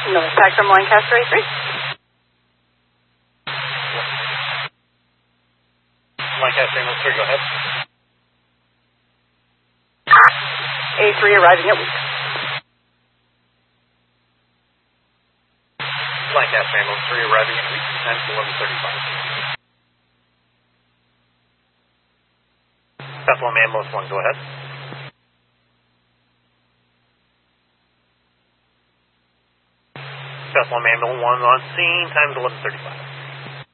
No attack from Lancaster A3. Lancaster ambulance 3, go ahead. A3 arriving at weak. Lancaster ambulance 3 arriving at weak, times 11:35. Bethlehem ambulance 1, go ahead. Bethlehem ambulance 1 on scene, times 11:35.